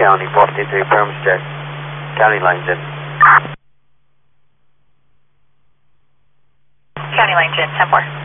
County, 43 firms check. County lines in. County lines in, 10-4.